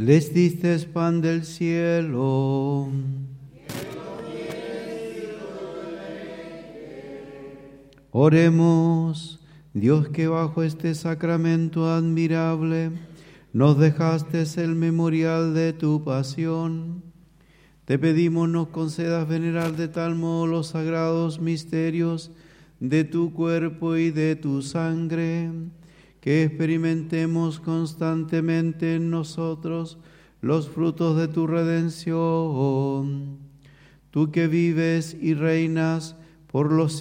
Les diste pan del cielo. Oremos. Dios, que bajo este sacramento admirable nos dejaste el memorial de tu pasión, te pedimos nos concedas venerar de tal modo los sagrados misterios de tu cuerpo y de tu sangre, que experimentemos constantemente en nosotros los frutos de tu redención. Tú que vives y reinas por los